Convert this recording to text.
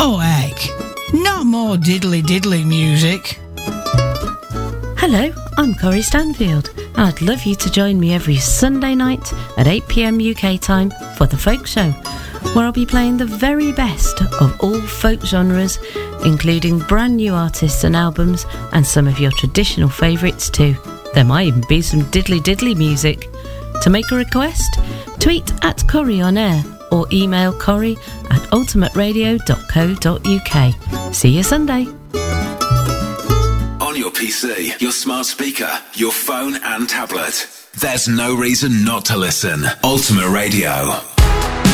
Oh heck, not more diddly music. Hello, I'm Corrie Stanfield. I'd love you to join me every Sunday night at 8 p.m. UK time for The Folk Show, where I'll be playing the very best of all folk genres, including brand new artists and albums, and some of your traditional favourites too. There might even be some diddly music. To make a request, tweet at Corrie on air or email corrie@ultimateradio.co.uk. See you Sunday. On your PC, your smart speaker, your phone and tablet. There's no reason not to listen. Ultimate Radio.